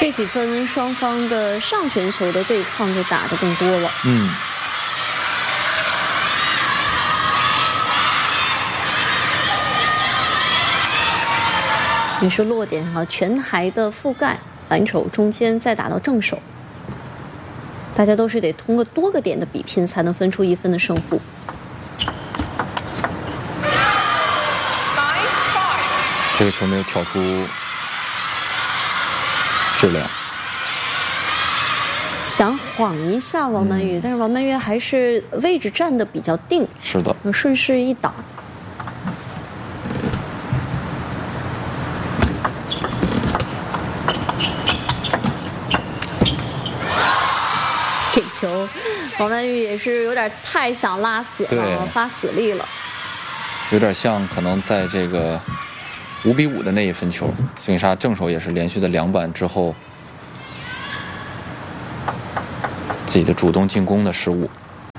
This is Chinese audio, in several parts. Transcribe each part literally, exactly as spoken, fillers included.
这几分双方的上旋球的对抗就打得更多了。 嗯。 也是落点哈，全台的覆盖，反手中间再打到正手，大家都是得通过多个点的比拼才能分出一分的胜负。 这个球没有挑出质量， 想晃一下王曼玉，嗯、但是王曼玉还是位置站得比较定。 是的， 顺势一打。这球，王曼玉也是有点太想拉死了，发死力了。 有点像可能在这个五比五的那一分球，孙颖莎正手也是连续的两板之后，自己的主动进攻的失误。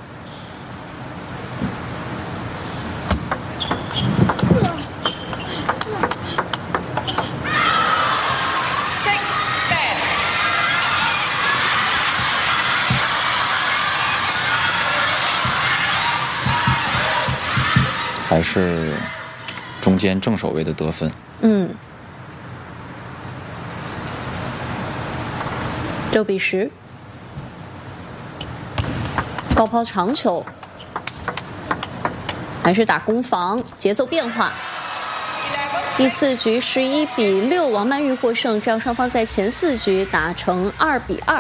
还是中间正手位的得分。 嗯，六比十，高抛长球，还是打攻防，节奏变化。第四局十一比六，王曼玉获胜，这样双方在前四局打成二比二。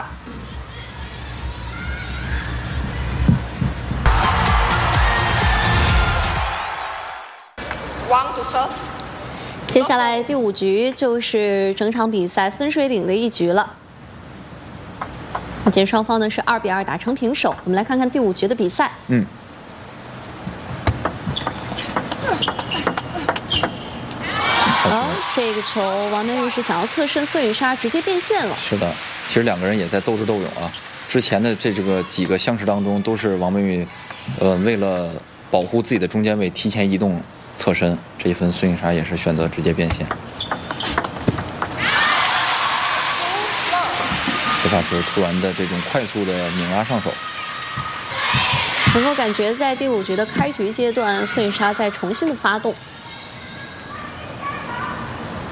接下来第五局就是整场比赛分水岭的一局了。目前双方呢是二比二打成平手。我们来看看第五局的比赛。 嗯。 好，这个球王曼玉是想要侧身，孙颖莎直接变线了。 是的，其实两个人也在斗智斗勇啊。之前的这这个几个相持当中，都是王曼玉，呃，为了保护自己的中间位，提前移动。侧身这一分，孙颖莎也是选择直接变线。这发球突然的这种快速的拧拉上手， 能够感觉在第五局的开局阶段，孙颖莎在重新的发动。